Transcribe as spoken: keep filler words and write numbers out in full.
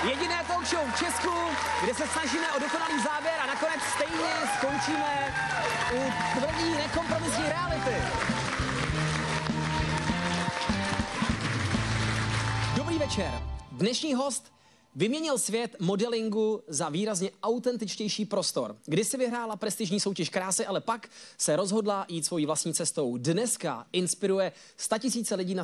Jediné talk show v Česku, kde se snažíme o dokonalý záběr a nakonec stejně skončíme u tvrdý nekompromisní reality. Dobrý večer. Dnešní host vyměnil svět modelingu za výrazně autentičtější prostor. Kdysi vyhrála prestižní soutěž krásy, ale pak se rozhodla jít svojí vlastní cestou. Dneska inspiruje statisíce lidí na